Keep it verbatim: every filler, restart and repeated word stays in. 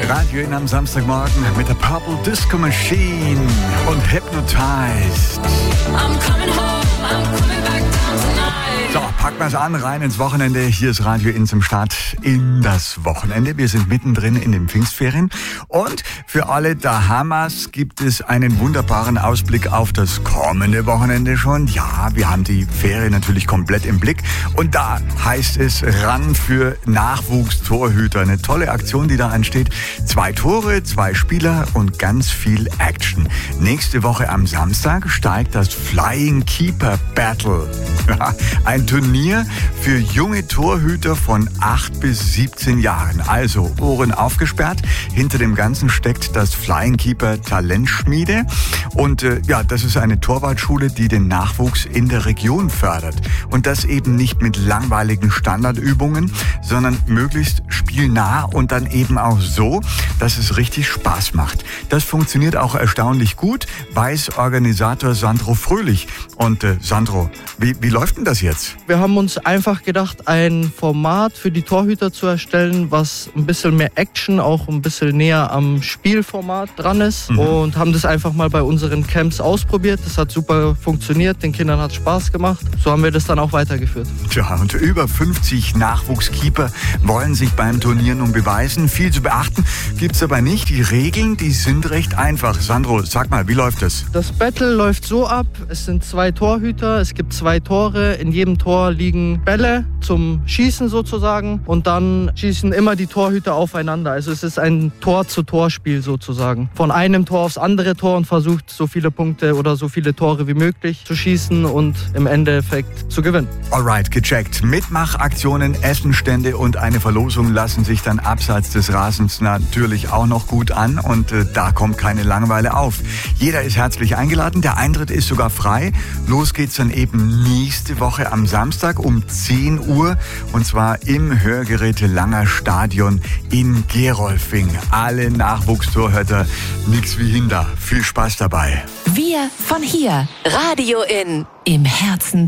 Radio in am Samstagmorgen mit der Purple Disco Machine und Hypnotized. I'm coming home, I'm coming back down tonight. So, packen wir es an, rein ins Wochenende. Hier ist Radio in zum Start in das Wochenende. Wir sind mittendrin in den Pfingstferien. Und für alle Dahamas gibt es einen wunderbaren Ausblick auf das kommende Wochenende schon. Ja, wir haben die Ferien natürlich komplett im Blick. Und da heißt es ran für Nachwuchstorhüter. Eine tolle Aktion, die da ansteht. Zwei Tore, zwei Spieler und ganz viel Action. Nächste Woche am Samstag steigt das Flying Keeper Battle. Ein Turnier für junge Torhüter von acht bis siebzehn Jahren. Also Ohren aufgesperrt. Hinter dem Ganzen steckt das Flying Keeper Talentschmiede. Und äh, ja, das ist eine Torwartschule, die den Nachwuchs in der Region fördert. Und das eben nicht mit langweiligen Standardübungen, sondern möglichst spielnah und dann eben auch so, dass es richtig Spaß macht. Das funktioniert auch erstaunlich gut, weiß Organisator Sandro Fröhlich. Und äh, Sandro, wie, wie läuft denn das jetzt? Wir haben uns einfach gedacht, ein Format für die Torhüter zu erstellen, was ein bisschen mehr Action, auch ein bisschen näher am Spielformat dran ist. Mhm. Und haben das einfach mal bei unseren Camps ausprobiert. Das hat super funktioniert, den Kindern hat Spaß gemacht. So haben wir das dann auch weitergeführt. Tja, und über fünfzig Nachwuchskeeper wollen sich beim Turnier nun beweisen. Viel zu beachten gibt's aber nicht. Die Regeln, die sind recht einfach. Sandro, sag mal, wie läuft das? Das Battle läuft so ab, es sind zwei Torhüter, es gibt zwei Tore. In jedem Tor liegen Bälle zum Schießen sozusagen. Und dann schießen immer die Torhüter aufeinander. Also es ist ein Tor-zu-Tor-Spiel sozusagen. Von einem Tor aufs andere Tor und versucht so viele Punkte oder so viele Tore wie möglich zu schießen und im Endeffekt zu gewinnen. Alright, gecheckt. Mitmachaktionen, Essenstände und eine Verlosung lassen sich dann abseits des Rasens natürlich auch noch gut an und äh, da kommt keine Langeweile auf. Jeder ist herzlich eingeladen, der Eintritt ist sogar frei. Los geht's dann eben nächste Woche am Samstag um zehn Uhr und zwar im Hörgeräte-Langer Stadion in Gerolfing. Alle Nachwuchstorhüter, nix wie hin da. Viel Spaß dabei. Wir von hier, Radio in, im Herzen